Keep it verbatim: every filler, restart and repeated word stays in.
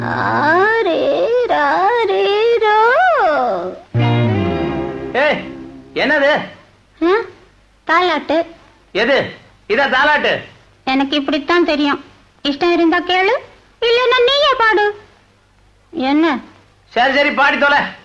ஆரே ராரே row. ஏய், என்னது? தாலாட்டு. எது? இத தாலாட்டு? எனக்கு இப்படித்தான் தெரியும். இஷ்டம் இருந்தா கேளு, இல்லன்னா நீயே பாடு. என்ன? சரி சரி, பாடி தொலை.